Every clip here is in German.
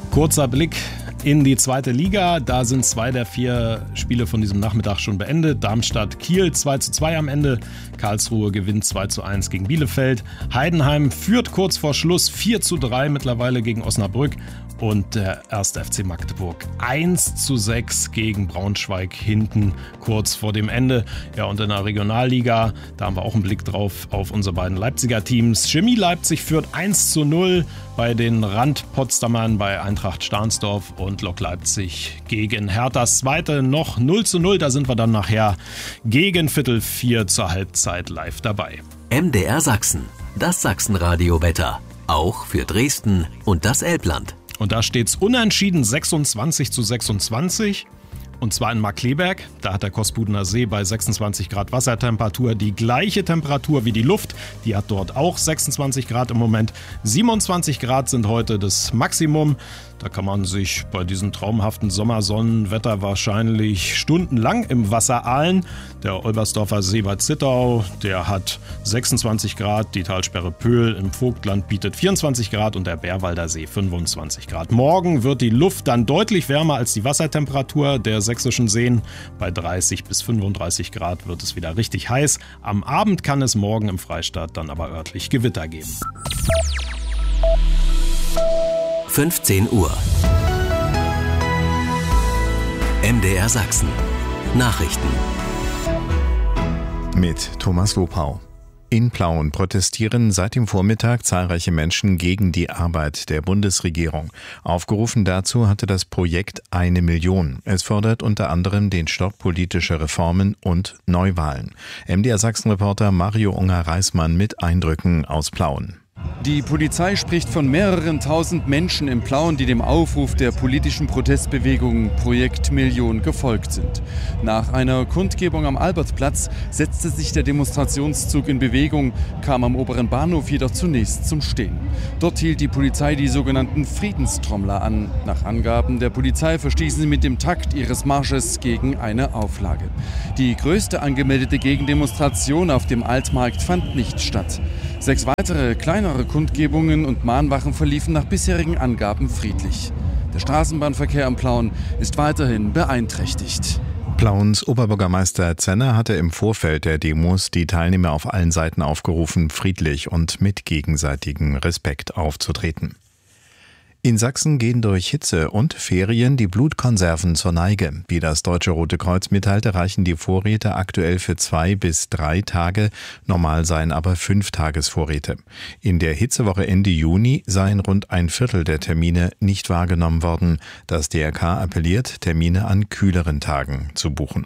Kurzer Blick in die zweite Liga. Da sind 2 der 4 Spiele von diesem Nachmittag schon beendet. Darmstadt-Kiel 2:2 am Ende. Karlsruhe gewinnt 2:1 gegen Bielefeld. Heidenheim führt kurz vor Schluss 4:3 mittlerweile gegen Osnabrück. Und der 1. FC Magdeburg 1:6 gegen Braunschweig hinten kurz vor dem Ende. Ja, und in der Regionalliga, da haben wir auch einen Blick drauf auf unsere beiden Leipziger Teams. Chemie Leipzig führt 1:0 bei den Rand-Potsdamern bei Eintracht Stahnsdorf und Lok Leipzig gegen Herthas Zweite noch 0:0. Da sind wir dann nachher gegen Viertel 4 zur Halbzeit live dabei. MDR Sachsen, das Sachsenradio-Wetter. Auch für Dresden und das Elbland. Und da steht es unentschieden 26:26. Und zwar in Markkleeberg. Da hat der Kospudener See bei 26 Grad Wassertemperatur die gleiche Temperatur wie die Luft. Die hat dort auch 26 Grad im Moment. 27 Grad sind heute das Maximum. Da kann man sich bei diesem traumhaften Sommersonnenwetter wahrscheinlich stundenlang im Wasser ahlen. Der Olbersdorfer See bei Zittau, der hat 26 Grad. Die Talsperre Pöhl im Vogtland bietet 24 Grad und der Bärwalder See 25 Grad. Morgen wird die Luft dann deutlich wärmer als die Wassertemperatur der sächsischen Seen. Bei 30 bis 35 Grad wird es wieder richtig heiß. Am Abend kann es morgen im Freistaat dann aber örtlich Gewitter geben. 15 Uhr. MDR Sachsen. Nachrichten. Mit Thomas Lopau. In Plauen protestieren seit dem Vormittag zahlreiche Menschen gegen die Arbeit der Bundesregierung. Aufgerufen dazu hatte das Projekt 1 Million. Es fordert unter anderem den Stopp politischer Reformen und Neuwahlen. MDR Sachsen-Reporter Mario Unger-Reismann mit Eindrücken aus Plauen. Die Polizei spricht von mehreren tausend Menschen in Plauen, die dem Aufruf der politischen Protestbewegung Projekt Million gefolgt sind. Nach einer Kundgebung am Albertplatz setzte sich der Demonstrationszug in Bewegung, kam am oberen Bahnhof jedoch zunächst zum Stehen. Dort hielt die Polizei die sogenannten Friedenstrommler an. Nach Angaben der Polizei verstießen sie mit dem Takt ihres Marsches gegen eine Auflage. Die größte angemeldete Gegendemonstration auf dem Altmarkt fand nicht statt. 6 weitere kleinere Kundgebungen und Mahnwachen verliefen nach bisherigen Angaben friedlich. Der Straßenbahnverkehr in Plauen ist weiterhin beeinträchtigt. Plauens Oberbürgermeister Zenner hatte im Vorfeld der Demos die Teilnehmer auf allen Seiten aufgerufen, friedlich und mit gegenseitigem Respekt aufzutreten. In Sachsen gehen durch Hitze und Ferien die Blutkonserven zur Neige. Wie das Deutsche Rote Kreuz mitteilte, reichen die Vorräte aktuell für 2 bis 3 Tage, normal seien aber 5 Tagesvorräte. In der Hitzewoche Ende Juni seien rund ein Viertel der Termine nicht wahrgenommen worden. Das DRK appelliert, Termine an kühleren Tagen zu buchen.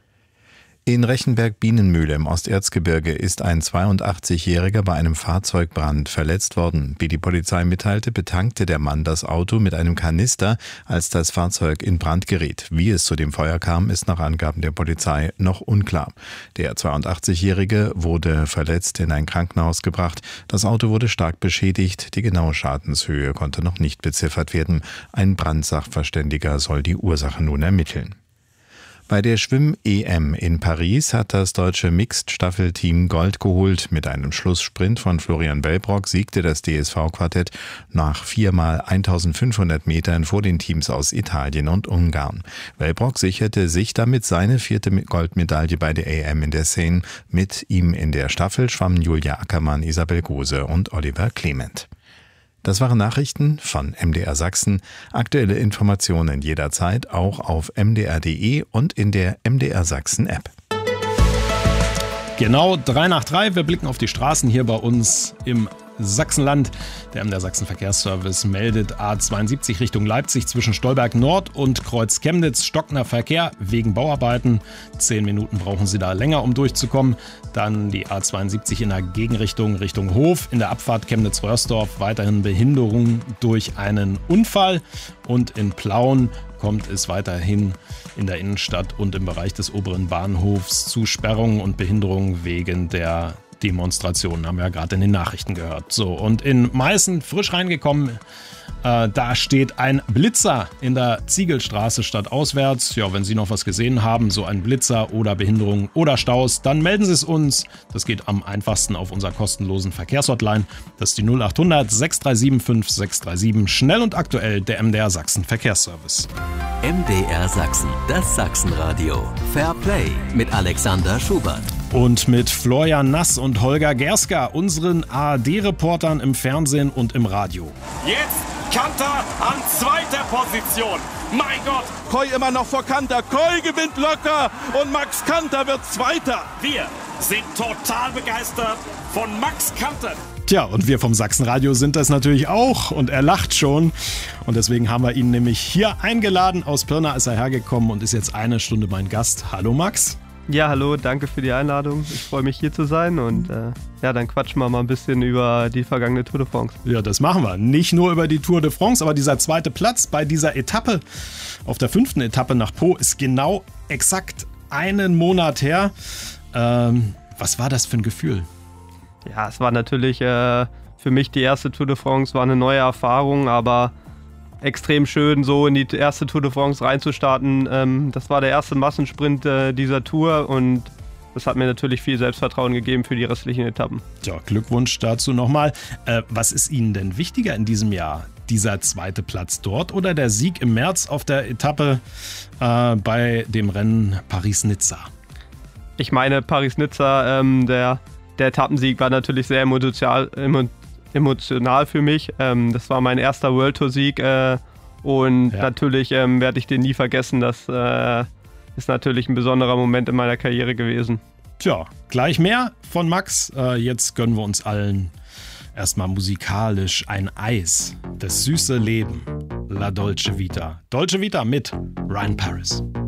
In Rechenberg-Bienenmühle im Osterzgebirge ist ein 82-Jähriger bei einem Fahrzeugbrand verletzt worden. Wie die Polizei mitteilte, betankte der Mann das Auto mit einem Kanister, als das Fahrzeug in Brand geriet. Wie es zu dem Feuer kam, ist nach Angaben der Polizei noch unklar. Der 82-Jährige wurde verletzt in ein Krankenhaus gebracht. Das Auto wurde stark beschädigt. Die genaue Schadenshöhe konnte noch nicht beziffert werden. Ein Brandsachverständiger soll die Ursache nun ermitteln. Bei der Schwimm-EM in Paris hat das deutsche Mixed-Staffelteam Gold geholt. Mit einem Schlusssprint von Florian Wellbrock siegte das DSV-Quartett nach 4 mal 1500 Metern vor den Teams aus Italien und Ungarn. Wellbrock sicherte sich damit seine 4. Goldmedaille bei der EM in der Seine. Mit ihm in der Staffel schwammen Julia Ackermann, Isabel Gose und Oliver Clement. Das waren Nachrichten von MDR Sachsen. Aktuelle Informationen jederzeit auch auf mdr.de und in der MDR Sachsen App. Genau 3 nach 3. Wir blicken auf die Straßen hier bei uns im Sachsenland. Der MDR Sachsen Verkehrsservice meldet A72 Richtung Leipzig zwischen Stolberg Nord und Kreuz Chemnitz stockender Verkehr wegen Bauarbeiten. 10 Minuten brauchen Sie da länger, um durchzukommen. Dann die A72 in der Gegenrichtung Richtung Hof. In der Abfahrt Chemnitz-Röhrsdorf weiterhin Behinderung durch einen Unfall. Und in Plauen kommt es weiterhin in der Innenstadt und im Bereich des oberen Bahnhofs zu Sperrungen und Behinderungen wegen der Demonstrationen, haben wir ja gerade in den Nachrichten gehört. So, und in Meißen frisch reingekommen Da steht ein Blitzer in der Ziegelstraße stadtauswärts. Ja, wenn Sie noch was gesehen haben, so ein Blitzer oder Behinderung oder Staus, dann melden Sie es uns. Das geht am einfachsten auf unserer kostenlosen Verkehrshotline. Das ist die 0800 637 5637. Schnell und aktuell der MDR Sachsen Verkehrsservice. MDR Sachsen, das Sachsenradio. Fair Play mit Alexander Schubert. Und mit Florian Nass und Holger Gerska, unseren ARD-Reportern im Fernsehen und im Radio. Jetzt Kanter an zweiter Position. Mein Gott. Koy immer noch vor Kanter. Koy gewinnt locker und Max Kanter wird Zweiter. Wir sind total begeistert von Max Kanter. Tja, und wir vom Sachsenradio sind das natürlich auch und er lacht schon. Und deswegen haben wir ihn nämlich hier eingeladen. Aus Pirna ist er hergekommen und ist jetzt eine Stunde mein Gast. Hallo Max. Ja, hallo, danke für die Einladung. Ich freue mich hier zu sein und dann quatschen wir mal ein bisschen über die vergangene Tour de France. Ja, das machen wir. Nicht nur über die Tour de France, aber dieser zweite Platz bei dieser Etappe, auf der 5. Etappe nach Po, ist genau exakt einen Monat her. Was war das für ein Gefühl? Ja, es war natürlich für mich die erste Tour de France, war eine neue Erfahrung, aber extrem schön, so in die erste Tour de France reinzustarten. Das war der erste Massensprint dieser Tour und das hat mir natürlich viel Selbstvertrauen gegeben für die restlichen Etappen. Ja, Glückwunsch dazu nochmal. Was ist Ihnen denn wichtiger in diesem Jahr? Dieser zweite Platz dort oder der Sieg im März auf der Etappe bei dem Rennen Paris-Nizza? Ich meine, Paris-Nizza, der Etappensieg war natürlich sehr emotional für mich. Das war mein erster World Tour Sieg und natürlich werde ich den nie vergessen. Das ist natürlich ein besonderer Moment in meiner Karriere gewesen. Tja, gleich mehr von Max. Jetzt gönnen wir uns allen erstmal musikalisch ein Eis. Das süße Leben. La Dolce Vita. Dolce Vita mit Ryan Paris.